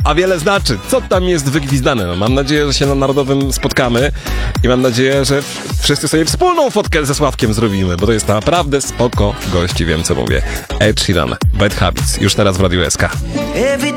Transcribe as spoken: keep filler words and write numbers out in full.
a wiele znaczy. Co tam jest wygwizdane? No, mam nadzieję, że się na Narodowym spotkamy i mam nadzieję, że wszyscy sobie wspólną fotkę ze Sławkiem zrobimy, bo to jest naprawdę spoko gości, wiem co mówię. Ed Sheeran, Bad Habits, już teraz w Radiu S K.